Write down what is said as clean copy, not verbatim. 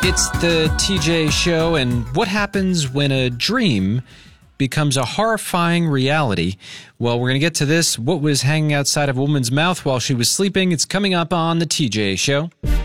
It's the TJ Show, and what happens when a dream becomes a horrifying reality? Well, we're going to get to this. What was hanging outside of a woman's mouth while she was sleeping? It's coming up on the TJ Show.